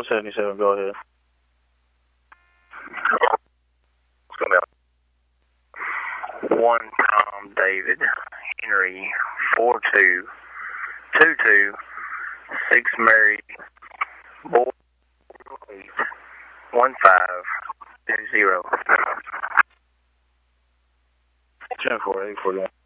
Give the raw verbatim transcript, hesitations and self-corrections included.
one seventy-seven, go ahead. One Tom David Henry four two two two six Mary Boy eight one five two zero. Ten four eight forty one.